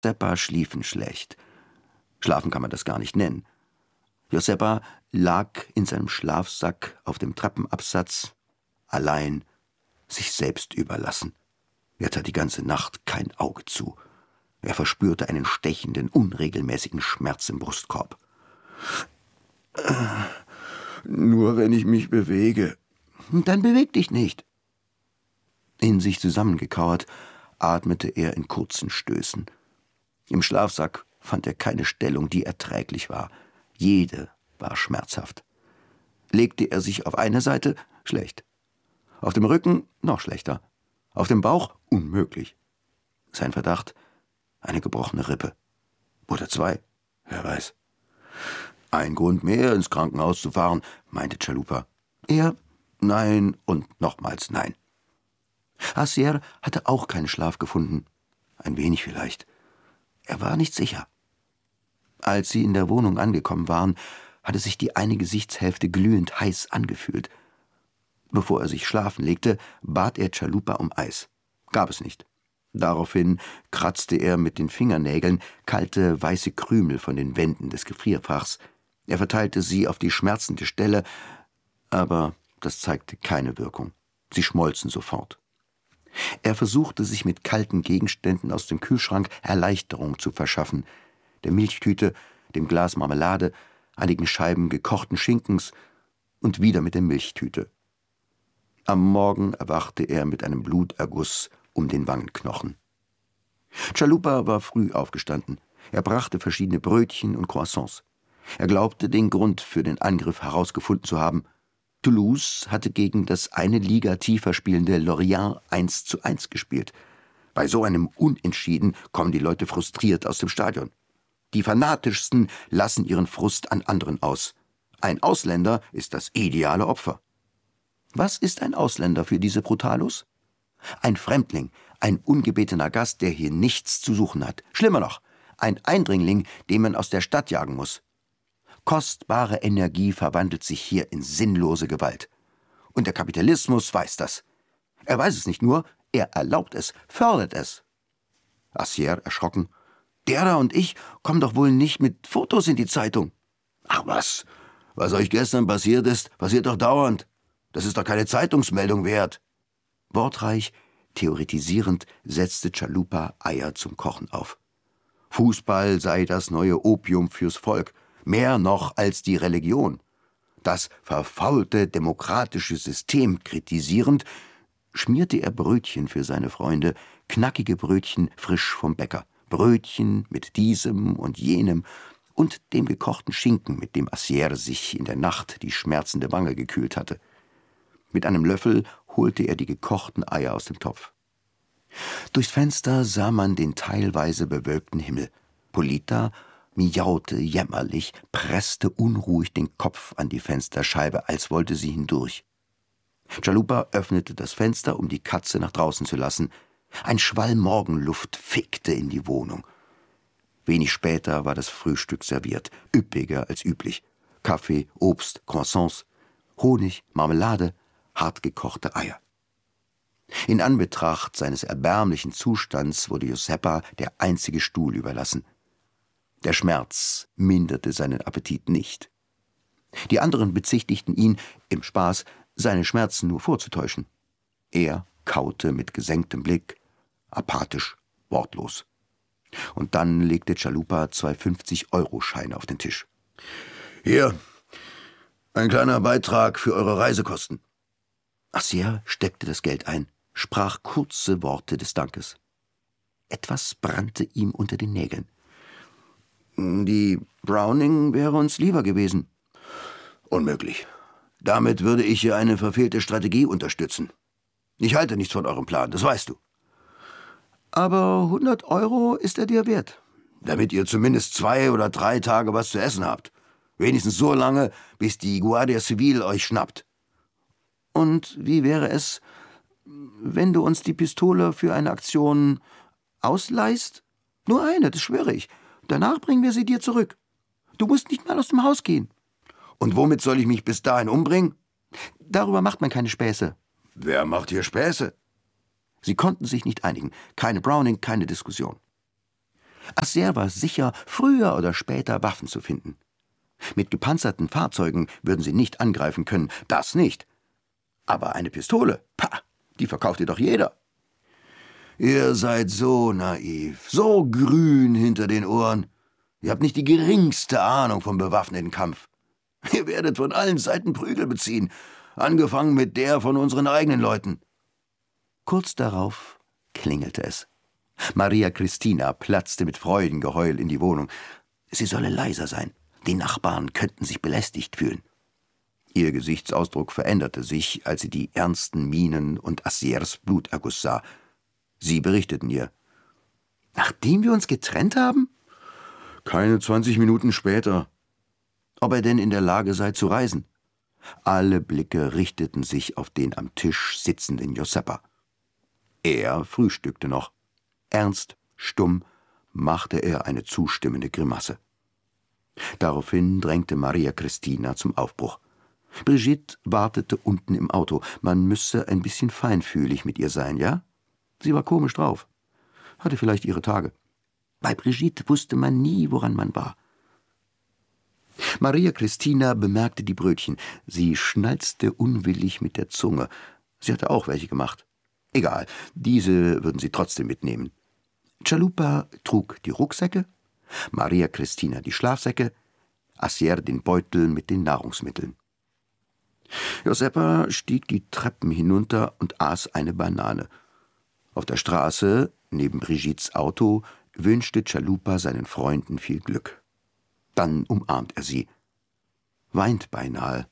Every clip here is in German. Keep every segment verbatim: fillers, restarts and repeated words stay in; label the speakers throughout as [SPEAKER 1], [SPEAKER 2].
[SPEAKER 1] Joseppa schliefen schlecht. Schlafen kann man das gar nicht nennen. Joseppa lag in seinem Schlafsack auf dem Treppenabsatz, allein, sich selbst überlassen. Er tat die ganze Nacht kein Auge zu. Er verspürte einen stechenden, unregelmäßigen Schmerz im Brustkorb. »Nur wenn ich mich bewege.« »Dann beweg dich nicht.« In sich zusammengekauert atmete er in kurzen Stößen. Im Schlafsack fand er keine Stellung, die erträglich war. Jede war schmerzhaft. Legte er sich auf eine Seite, schlecht. Auf dem Rücken noch schlechter. Auf dem Bauch unmöglich. Sein Verdacht, eine gebrochene Rippe. Oder zwei, wer weiß. Ein Grund mehr, ins Krankenhaus zu fahren, meinte Chalupa. Er, nein und nochmals nein. Assier hatte auch keinen Schlaf gefunden. Ein wenig vielleicht. Er war nicht sicher. Als sie in der Wohnung angekommen waren, hatte sich die eine Gesichtshälfte glühend heiß angefühlt. Bevor er sich schlafen legte, bat er Chalupa um Eis. Gab es nicht. Daraufhin kratzte er mit den Fingernägeln kalte, weiße Krümel von den Wänden des Gefrierfachs. Er verteilte sie auf die schmerzende Stelle, aber das zeigte keine Wirkung. Sie schmolzen sofort. Er versuchte, sich mit kalten Gegenständen aus dem Kühlschrank Erleichterung zu verschaffen. Der Milchtüte, dem Glas Marmelade, einigen Scheiben gekochten Schinkens und wieder mit der Milchtüte. Am Morgen erwachte er mit einem Bluterguss um den Wangenknochen. Chalupa war früh aufgestanden. Er brachte verschiedene Brötchen und Croissants. Er glaubte, den Grund für den Angriff herausgefunden zu haben. Toulouse hatte gegen das eine Liga tiefer spielende Lorient eins zu eins gespielt. Bei so einem Unentschieden kommen die Leute frustriert aus dem Stadion. Die Fanatischsten lassen ihren Frust an anderen aus. Ein Ausländer ist das ideale Opfer. Was ist ein Ausländer für diese Brutalos? Ein Fremdling, ein ungebetener Gast, der hier nichts zu suchen hat. Schlimmer noch, ein Eindringling, den man aus der Stadt jagen muss. Kostbare Energie verwandelt sich hier in sinnlose Gewalt. Und der Kapitalismus weiß das. Er weiß es nicht nur, er erlaubt es, fördert es. Assier, erschrocken. Der da und ich kommen doch wohl nicht mit Fotos in die Zeitung. Ach was, was euch gestern passiert ist, passiert doch dauernd. Das ist doch keine Zeitungsmeldung wert. Wortreich, theoretisierend setzte Chalupa Eier zum Kochen auf. Fußball sei das neue Opium fürs Volk, mehr noch als die Religion. Das verfaulte demokratische System kritisierend, schmierte er Brötchen für seine Freunde, knackige Brötchen frisch vom Bäcker, Brötchen mit diesem und jenem und dem gekochten Schinken, mit dem Assier sich in der Nacht die schmerzende Wange gekühlt hatte. Mit einem Löffel holte er die gekochten Eier aus dem Topf. Durchs Fenster sah man den teilweise bewölkten Himmel. Polita miaute jämmerlich, presste unruhig den Kopf an die Fensterscheibe, als wollte sie hindurch. Chalupa öffnete das Fenster, um die Katze nach draußen zu lassen. Ein Schwall Morgenluft fegte in die Wohnung. Wenig später war das Frühstück serviert, üppiger als üblich. Kaffee, Obst, Croissants, Honig, Marmelade, hartgekochte Eier. In Anbetracht seines erbärmlichen Zustands wurde Joseppa der einzige Stuhl überlassen. Der Schmerz minderte seinen Appetit nicht. Die anderen bezichtigten ihn, im Spaß, seine Schmerzen nur vorzutäuschen. Er kaute mit gesenktem Blick, apathisch, wortlos. Und dann legte Chalupa zwei fünfzig-Euro-Scheine auf den Tisch. »Hier, ein kleiner Beitrag für eure Reisekosten.« Assier steckte das Geld ein, sprach kurze Worte des Dankes. Etwas brannte ihm unter den Nägeln. »Die Browning wäre uns lieber gewesen.« »Unmöglich. Damit würde ich hier eine verfehlte Strategie unterstützen. Ich halte nichts von eurem Plan, das weißt du.« »Aber hundert Euro ist er dir wert.« »Damit ihr zumindest zwei oder drei Tage was zu essen habt. Wenigstens so lange, bis die Guardia Civil euch schnappt.« »Und wie wäre es, wenn du uns die Pistole für eine Aktion ausleihst? Nur eine, das schwöre ich. Danach bringen wir sie dir zurück. Du musst nicht mal aus dem Haus gehen.« »Und womit soll ich mich bis dahin umbringen?« »Darüber macht man keine Späße.« »Wer macht hier Späße?« Sie konnten sich nicht einigen. Keine Browning, keine Diskussion. Assier war sicher, früher oder später Waffen zu finden. Mit gepanzerten Fahrzeugen würden sie nicht angreifen können, das nicht. Aber eine Pistole, pah, die verkauft ihr doch jeder. Ihr seid so naiv, so grün hinter den Ohren. Ihr habt nicht die geringste Ahnung vom bewaffneten Kampf. Ihr werdet von allen Seiten Prügel beziehen, angefangen mit der von unseren eigenen Leuten. Kurz darauf klingelte es. Maria Christina platzte mit Freudengeheul in die Wohnung. Sie solle leiser sein. Die Nachbarn könnten sich belästigt fühlen. Ihr Gesichtsausdruck veränderte sich, als sie die ernsten Mienen und Assiers Bluterguss sah. Sie berichteten ihr. »Nachdem wir uns getrennt haben?« »Keine zwanzig Minuten später.« »Ob er denn in der Lage sei zu reisen?« Alle Blicke richteten sich auf den am Tisch sitzenden Giuseppa. Er frühstückte noch. Ernst, stumm, machte er eine zustimmende Grimasse. Daraufhin drängte Maria Christina zum Aufbruch. Brigitte wartete unten im Auto. Man müsse ein bisschen feinfühlig mit ihr sein, ja? Sie war komisch drauf. Hatte vielleicht ihre Tage. Bei Brigitte wusste man nie, woran man war. Maria Christina bemerkte die Brötchen. Sie schnalzte unwillig mit der Zunge. Sie hatte auch welche gemacht. Egal, diese würden sie trotzdem mitnehmen. Chalupa trug die Rucksäcke, Maria Christina die Schlafsäcke, Assier den Beutel mit den Nahrungsmitteln. Giuseppa stieg die Treppen hinunter und aß eine Banane. Auf der Straße, neben Brigittes Auto, wünschte Chalupa seinen Freunden viel Glück. Dann umarmt er sie, weint beinahe.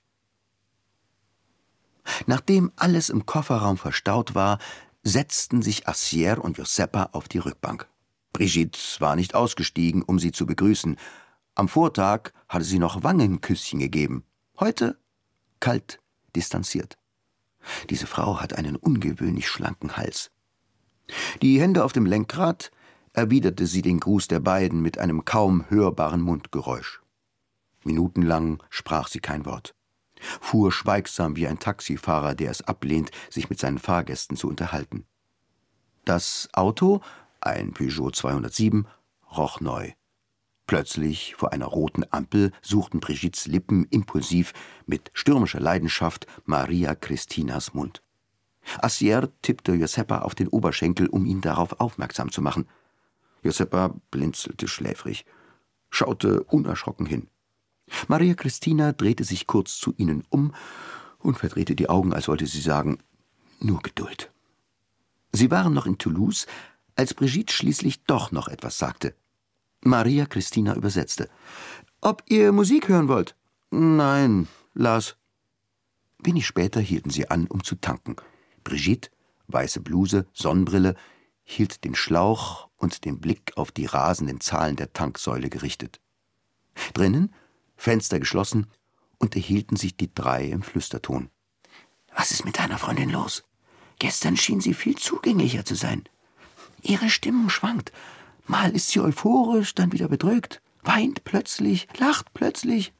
[SPEAKER 1] Nachdem alles im Kofferraum verstaut war, setzten sich Assier und Giuseppa auf die Rückbank. Brigitte war nicht ausgestiegen, um sie zu begrüßen. Am Vortag hatte sie noch Wangenküsschen gegeben. Heute kalt, distanziert. Diese Frau hat einen ungewöhnlich schlanken Hals. Die Hände auf dem Lenkrad erwiderte sie den Gruß der beiden mit einem kaum hörbaren Mundgeräusch. Minutenlang sprach sie kein Wort, fuhr schweigsam wie ein Taxifahrer, der es ablehnt, sich mit seinen Fahrgästen zu unterhalten. Das Auto, ein Peugeot zweihundertsieben, roch neu. Plötzlich, vor einer roten Ampel, suchten Brigittes Lippen impulsiv mit stürmischer Leidenschaft Maria Christinas Mund. Assier tippte Giuseppa auf den Oberschenkel, um ihn darauf aufmerksam zu machen. Giuseppa blinzelte schläfrig, schaute unerschrocken hin. Maria Christina drehte sich kurz zu ihnen um und verdrehte die Augen, als wollte sie sagen, nur Geduld. Sie waren noch in Toulouse, als Brigitte schließlich doch noch etwas sagte. Maria Christina übersetzte. »Ob ihr Musik hören wollt?« »Nein, Lars.« Wenig später hielten sie an, um zu tanken. Brigitte, weiße Bluse, Sonnenbrille, hielt den Schlauch und den Blick auf die rasenden Zahlen der Tanksäule gerichtet. Drinnen, Fenster geschlossen, unterhielten sich die drei im Flüsterton. »Was ist mit deiner Freundin los? Gestern schien sie viel zugänglicher zu sein. Ihre Stimmung schwankt. Mal ist sie euphorisch, dann wieder bedrückt, weint plötzlich, lacht plötzlich.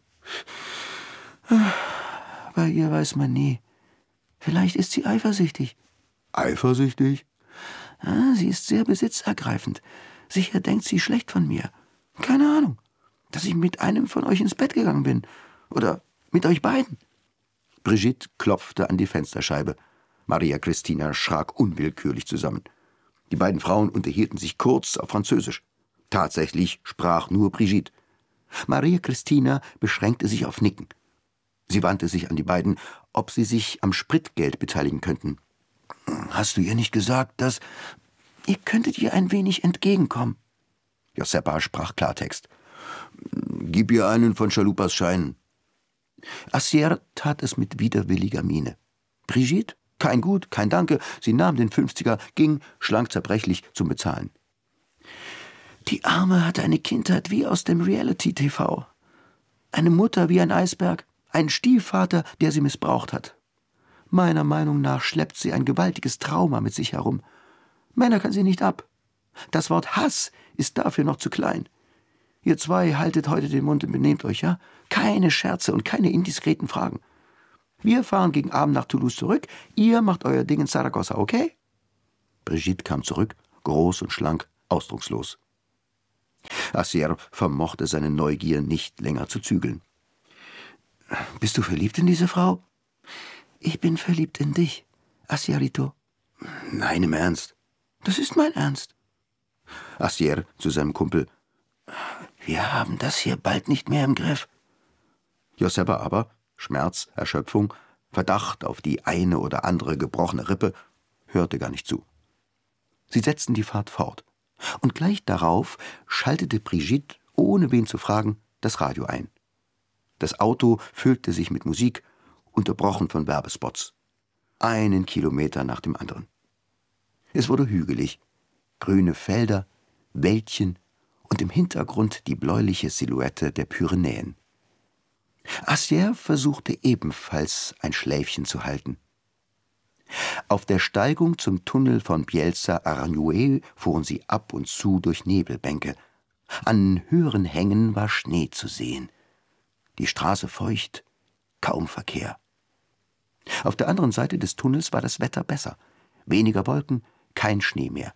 [SPEAKER 1] Bei ihr weiß man nie. Vielleicht ist sie eifersüchtig.« »Eifersüchtig?« Ah, sie ist sehr besitzergreifend. Sicher denkt sie schlecht von mir. Keine Ahnung, dass ich mit einem von euch ins Bett gegangen bin. Oder mit euch beiden.« Brigitte klopfte an die Fensterscheibe. Maria Christina schrak unwillkürlich zusammen. Die beiden Frauen unterhielten sich kurz auf Französisch. Tatsächlich sprach nur Brigitte. Maria Christina beschränkte sich auf Nicken. Sie wandte sich an die beiden, ob sie sich am Spritgeld beteiligen könnten. »Hast du ihr nicht gesagt, dass... Ihr könntet ihr ein wenig entgegenkommen?« Giuseppa sprach Klartext. »Gib ihr einen von Chalupas Scheinen.« Assier tat es mit widerwilliger Miene. Brigitte? Kein Gut, kein Danke. Sie nahm den Fünfziger, ging, schlank zerbrechlich, zum Bezahlen. Die Arme hatte eine Kindheit wie aus dem Reality-T V. Eine Mutter wie ein Eisberg, ein Stiefvater, der sie missbraucht hat. Meiner Meinung nach schleppt sie ein gewaltiges Trauma mit sich herum. Männer kann sie nicht ab. Das Wort Hass ist dafür noch zu klein. Ihr zwei haltet heute den Mund und benehmt euch, ja? Keine Scherze und keine indiskreten Fragen. Wir fahren gegen Abend nach Toulouse zurück. Ihr macht euer Ding in Saragossa, okay?« Brigitte kam zurück, groß und schlank, ausdruckslos. Assier vermochte seine Neugier nicht länger zu zügeln. »Bist du verliebt in diese Frau?« »Ich bin verliebt in dich, Assierito.« »Nein, im Ernst?« »Das ist mein Ernst.« Assier zu seinem Kumpel: »Wir haben das hier bald nicht mehr im Griff.« Joseppa aber, Schmerz, Erschöpfung, Verdacht auf die eine oder andere gebrochene Rippe, hörte gar nicht zu. Sie setzten die Fahrt fort, und gleich darauf schaltete Brigitte, ohne wen zu fragen, das Radio ein. Das Auto füllte sich mit Musik, unterbrochen von Werbespots. Einen Kilometer nach dem anderen. Es wurde hügelig, grüne Felder, Wäldchen und im Hintergrund die bläuliche Silhouette der Pyrenäen. Assier versuchte ebenfalls ein Schläfchen zu halten. Auf der Steigung zum Tunnel von Bielsa-Aranjuez fuhren sie ab und zu durch Nebelbänke. An höheren Hängen war Schnee zu sehen. Die Straße feucht, kaum Verkehr. Auf der anderen Seite des Tunnels war das Wetter besser. Weniger Wolken, kein Schnee mehr.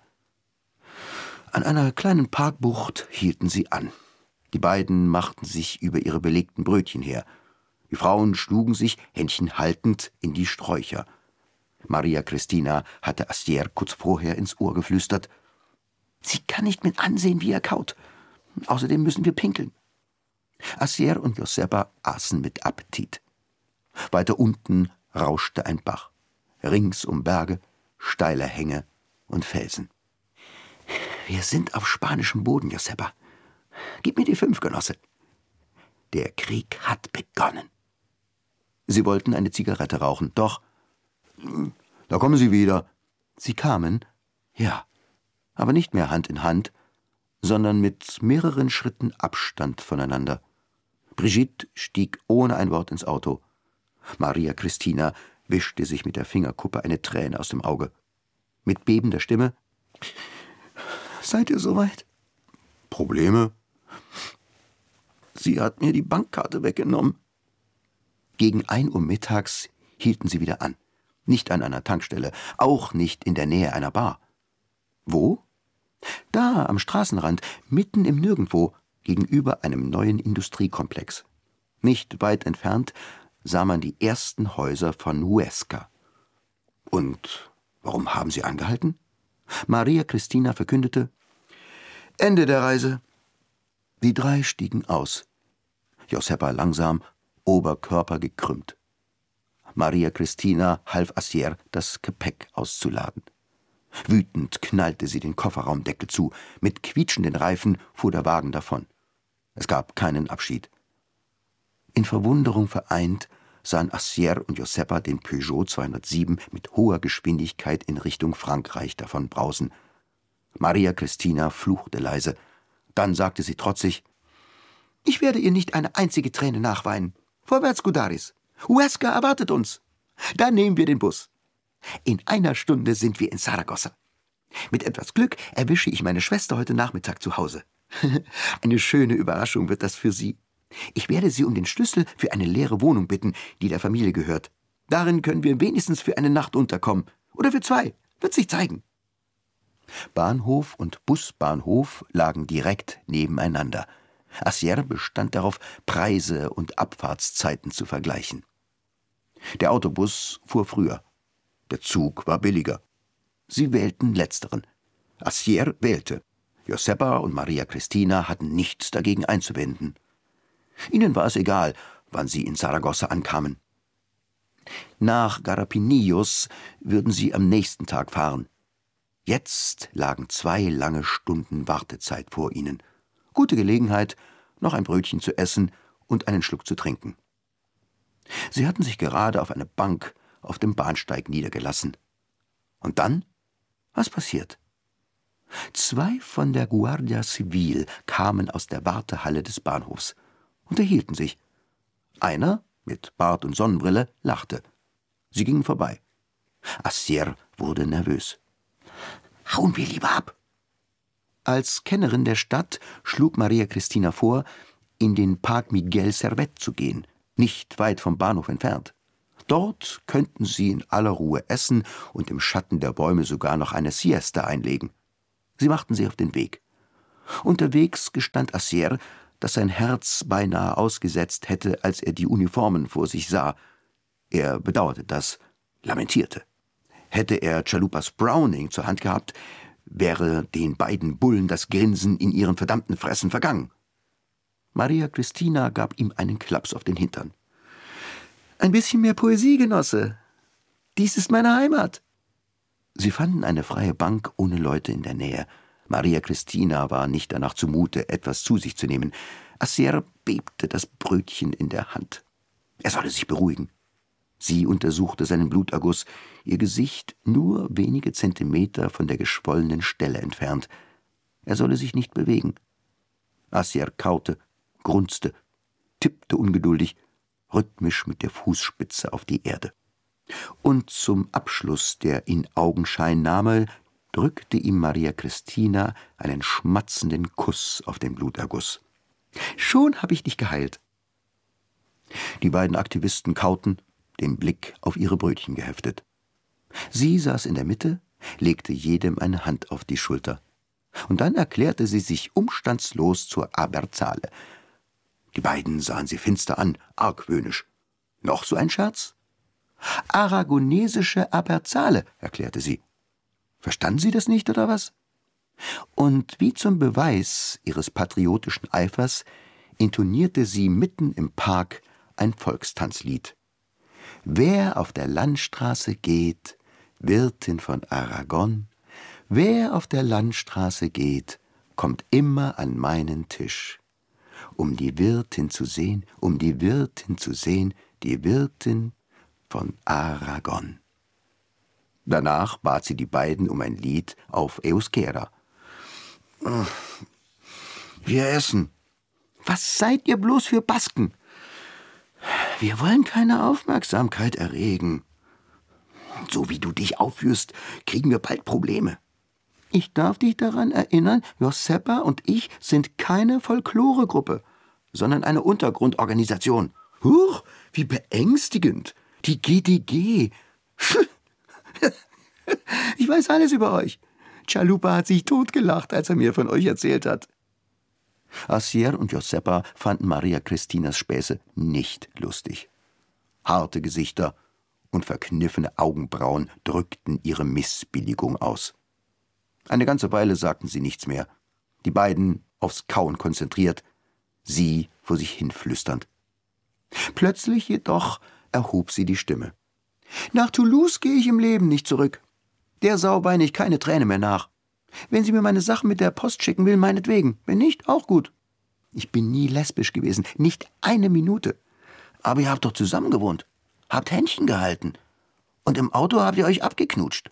[SPEAKER 1] An einer kleinen Parkbucht hielten sie an. Die beiden machten sich über ihre belegten Brötchen her. Die Frauen schlugen sich, Händchen haltend, in die Sträucher. Maria Christina hatte Assier kurz vorher ins Ohr geflüstert: »Sie kann nicht mit ansehen, wie er kaut. Außerdem müssen wir pinkeln.« Assier und Joseppa aßen mit Appetit. Weiter unten rauschte ein Bach. Ringsum Berge, steile Hänge und Felsen. »Wir sind auf spanischem Boden, Joseppa. Gib mir die fünf, Genosse. Der Krieg hat begonnen.« Sie wollten eine Zigarette rauchen, doch... »Da kommen Sie wieder.« Sie kamen, ja, aber nicht mehr Hand in Hand, sondern mit mehreren Schritten Abstand voneinander. Brigitte stieg ohne ein Wort ins Auto. Maria Christina wischte sich mit der Fingerkuppe eine Träne aus dem Auge. Mit bebender Stimme: »Seid ihr soweit?« »Probleme?« »Sie hat mir die Bankkarte weggenommen.« Gegen ein Uhr mittags hielten sie wieder an. Nicht an einer Tankstelle, auch nicht in der Nähe einer Bar. Wo? Da, am Straßenrand, mitten im Nirgendwo, gegenüber einem neuen Industriekomplex. Nicht weit entfernt sah man die ersten Häuser von Huesca. Und warum haben sie angehalten? Maria Christina verkündete: »Ende der Reise.« Die drei stiegen aus. Joseppa langsam, Oberkörper gekrümmt. Maria Christina half Assier, das Gepäck auszuladen. Wütend knallte sie den Kofferraumdeckel zu. Mit quietschenden Reifen fuhr der Wagen davon. Es gab keinen Abschied. In Verwunderung vereint sahen Assier und Joseppa den Peugeot zweihundertsieben mit hoher Geschwindigkeit in Richtung Frankreich davon brausen. Maria Christina fluchte leise. Dann sagte sie trotzig: »Ich werde ihr nicht eine einzige Träne nachweinen. Vorwärts, Gudaris. Huesca erwartet uns. Da nehmen wir den Bus. In einer Stunde sind wir in Saragossa. Mit etwas Glück erwische ich meine Schwester heute Nachmittag zu Hause. Eine schöne Überraschung wird das für sie. Ich werde sie um den Schlüssel für eine leere Wohnung bitten, die der Familie gehört. Darin können wir wenigstens für eine Nacht unterkommen. Oder für zwei. Wird sich zeigen.« Bahnhof und Busbahnhof lagen direkt nebeneinander. Assier bestand darauf, Preise und Abfahrtszeiten zu vergleichen. Der Autobus fuhr früher. Der Zug war billiger. Sie wählten letzteren. Assier wählte. Joseppa und Maria Christina hatten nichts dagegen einzuwenden. Ihnen war es egal, wann sie in Saragossa ankamen. Nach Garapinillos würden sie am nächsten Tag fahren. Jetzt lagen zwei lange Stunden Wartezeit vor ihnen. Gute Gelegenheit, noch ein Brötchen zu essen und einen Schluck zu trinken. Sie hatten sich gerade auf eine Bank auf dem Bahnsteig niedergelassen. Und dann? Was passiert? Zwei von der Guardia Civil kamen aus der Wartehalle des Bahnhofs, unterhielten sich. Einer, mit Bart und Sonnenbrille, lachte. Sie gingen vorbei. Assier wurde nervös. »Hauen wir lieber ab!« Als Kennerin der Stadt schlug Maria Christina vor, in den Park Miguel Servet zu gehen, nicht weit vom Bahnhof entfernt. Dort könnten sie in aller Ruhe essen und im Schatten der Bäume sogar noch eine Siesta einlegen. Sie machten sich auf den Weg. Unterwegs gestand Assier, dass sein Herz beinahe ausgesetzt hätte, als er die Uniformen vor sich sah. Er bedauerte das, lamentierte. Hätte er Chalupas Browning zur Hand gehabt, wäre den beiden Bullen das Grinsen in ihren verdammten Fressen vergangen. Maria Christina gab ihm einen Klaps auf den Hintern. »Ein bisschen mehr Poesie, Genosse. Dies ist meine Heimat.« Sie fanden eine freie Bank ohne Leute in der Nähe. Maria Christina war nicht danach zumute, etwas zu sich zu nehmen. Assier bebte das Brötchen in der Hand. Er solle sich beruhigen. Sie untersuchte seinen Bluterguss, ihr Gesicht nur wenige Zentimeter von der geschwollenen Stelle entfernt. Er solle sich nicht bewegen. Assier kaute, grunzte, tippte ungeduldig, rhythmisch mit der Fußspitze auf die Erde. Und zum Abschluss der Inaugenscheinnahme drückte ihm Maria Christina einen schmatzenden Kuss auf den Bluterguss. »Schon habe ich dich geheilt.« Die beiden Aktivisten kauten, den Blick auf ihre Brötchen geheftet. Sie saß in der Mitte, legte jedem eine Hand auf die Schulter. Und dann erklärte sie sich umstandslos zur Aberzale. Die beiden sahen sie finster an, argwöhnisch. »Noch so ein Scherz?« »Aragonesische Aberzale«, erklärte sie. »Verstanden Sie das nicht, oder was?« Und wie zum Beweis ihres patriotischen Eifers intonierte sie mitten im Park ein Volkstanzlied. »Wer auf der Landstraße geht, Wirtin von Aragon, wer auf der Landstraße geht, kommt immer an meinen Tisch. Um die Wirtin zu sehen, um die Wirtin zu sehen, die Wirtin von Aragon.« Danach bat sie die beiden um ein Lied auf Euskera. »Wir essen.« »Was seid ihr bloß für Basken?« »Wir wollen keine Aufmerksamkeit erregen. So wie du dich aufführst, kriegen wir bald Probleme.« »Ich darf dich daran erinnern, Josepa und ich sind keine Folkloregruppe, sondern eine Untergrundorganisation.« »Huch, wie beängstigend! Die G D G!« »Ich weiß alles über euch. Chalupa hat sich totgelacht, als er mir von euch erzählt hat.« Assier und Josepa fanden Maria Christinas Späße nicht lustig. Harte Gesichter und verkniffene Augenbrauen drückten ihre Missbilligung aus. Eine ganze Weile sagten sie nichts mehr, die beiden aufs Kauen konzentriert, sie vor sich hin flüsternd. Plötzlich jedoch erhob sie die Stimme. »Nach Toulouse gehe ich im Leben nicht zurück. Der Sau weine ich keine Träne mehr nach. Wenn sie mir meine Sachen mit der Post schicken will, meinetwegen. Wenn nicht, auch gut. Ich bin nie lesbisch gewesen, nicht eine Minute. Aber ihr habt doch zusammen gewohnt, habt Händchen gehalten. Und im Auto habt ihr euch abgeknutscht.«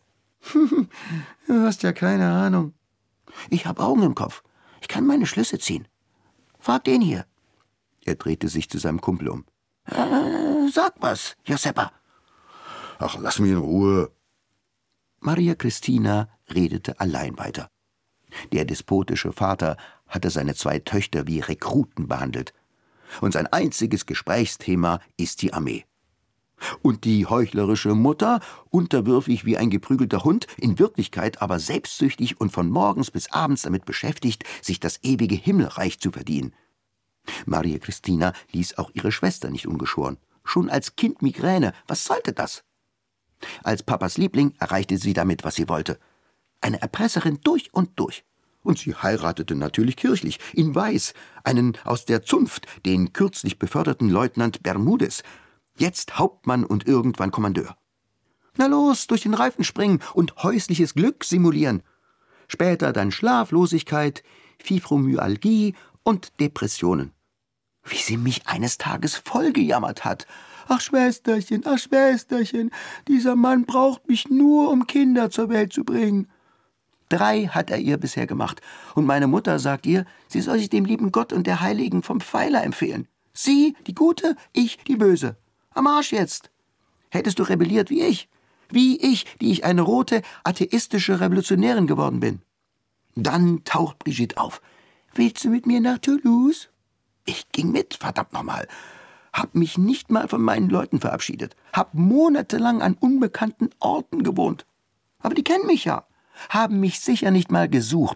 [SPEAKER 1] »Du hast ja keine Ahnung.« »Ich hab Augen im Kopf. Ich kann meine Schlüsse ziehen. Frag den hier.« Er drehte sich zu seinem Kumpel um. Äh, »Sag was, Josepa.« »Ach, lass mich in Ruhe.« Maria Christina redete allein weiter. Der despotische Vater hatte seine zwei Töchter wie Rekruten behandelt. Und sein einziges Gesprächsthema ist die Armee. Und die heuchlerische Mutter, unterwürfig wie ein geprügelter Hund, in Wirklichkeit aber selbstsüchtig und von morgens bis abends damit beschäftigt, sich das ewige Himmelreich zu verdienen. Maria Christina ließ auch ihre Schwester nicht ungeschoren. Schon als Kind Migräne, was sollte das? Als Papas Liebling erreichte sie damit, was sie wollte. Eine Erpresserin durch und durch. Und sie heiratete natürlich kirchlich, in Weiß, einen aus der Zunft, den kürzlich beförderten Leutnant Bermudez, jetzt Hauptmann und irgendwann Kommandeur. Na los, durch den Reifen springen und häusliches Glück simulieren. Später dann Schlaflosigkeit, Fibromyalgie und Depressionen. Wie sie mich eines Tages vollgejammert hat. »Ach, Schwesterchen, ach, Schwesterchen, dieser Mann braucht mich nur, um Kinder zur Welt zu bringen.« Drei hat er ihr bisher gemacht. Und meine Mutter sagt ihr, sie soll sich dem lieben Gott und der Heiligen vom Pfeiler empfehlen. Sie, die Gute, ich, die Böse. Am Arsch jetzt. Hättest du rebelliert wie ich. Wie ich, die ich eine rote, atheistische Revolutionärin geworden bin. Dann taucht Brigitte auf. »Willst du mit mir nach Toulouse?« Ich ging mit, verdammt nochmal. Hab mich nicht mal von meinen Leuten verabschiedet. Hab monatelang an unbekannten Orten gewohnt. Aber die kennen mich ja. Haben mich sicher nicht mal gesucht.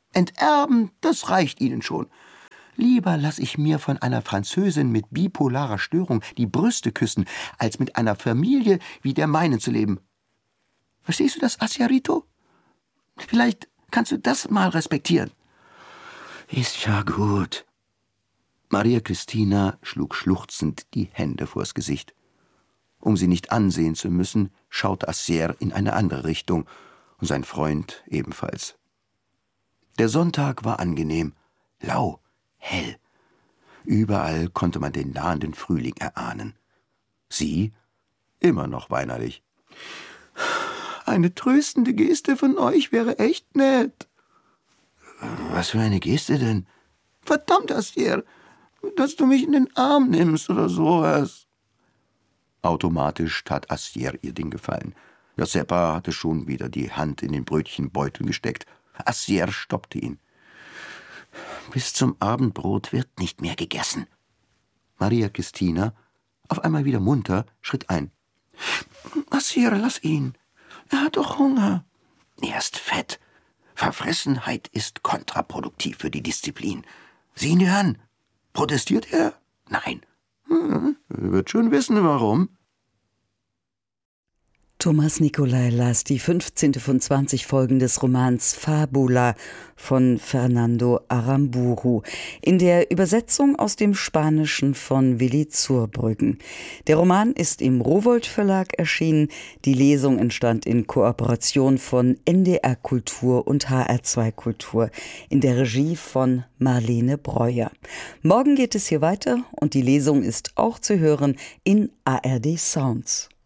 [SPEAKER 1] Enterben, das reicht Ihnen schon. Lieber lasse ich mir von einer Französin mit bipolarer Störung die Brüste küssen, als mit einer Familie wie der meinen zu leben. Verstehst du das, Asiarito? Vielleicht kannst du das mal respektieren. Ist ja gut. Maria Cristina schlug schluchzend die Hände vors Gesicht. Um sie nicht ansehen zu müssen, schaute Assier in eine andere Richtung und sein Freund ebenfalls. Der Sonntag war angenehm, lau, hell. Überall konnte man den nahenden Frühling erahnen. Sie immer noch weinerlich. Eine tröstende Geste von euch wäre echt nett. Was für eine Geste denn? Verdammt, Assier, dass du mich in den Arm nimmst oder sowas. Automatisch tat Assier ihr den Gefallen. Josepa hatte schon wieder die Hand in den Brötchenbeutel gesteckt. Assier stoppte ihn. Bis zum Abendbrot wird nicht mehr gegessen. Maria Cristina, auf einmal wieder munter, schritt ein. Assier, lass ihn. Er hat doch Hunger. Er ist fett. Verfressenheit ist kontraproduktiv für die Disziplin. Sieh ihn dir an. Protestiert er? Nein. Hm, er wird schon wissen, warum.
[SPEAKER 2] Thomas Nicolai las die fünfzehnte von zwanzig Folgen des Romans Fabula von Fernando Aramburu in der Übersetzung aus dem Spanischen von Willi Zurbrüggen. Der Roman ist im Rowohlt Verlag erschienen. Die Lesung entstand in Kooperation von N D R Kultur und H R zwei Kultur in der Regie von Marlene Breuer. Morgen geht es hier weiter und die Lesung ist auch zu hören in A R D Sounds.